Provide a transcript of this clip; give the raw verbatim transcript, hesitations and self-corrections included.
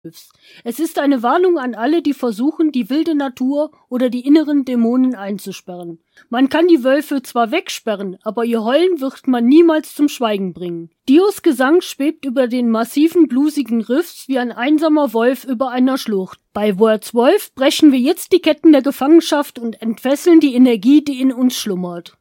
Es ist eine Warnung an alle, die versuchen, die wilde Natur oder die inneren Dämonen einzusperren. Man kann die Wölfe zwar wegsperren, aber ihr Heulen wird man niemals zum Schweigen bringen. Dios Gesang schwebt über den massiven, bluesigen Riffs wie ein einsamer Wolf über einer Schlucht. Bei Words Wolf brechen wir jetzt die Ketten der Gefangenschaft und entfesseln die Energie, die in uns schlummert.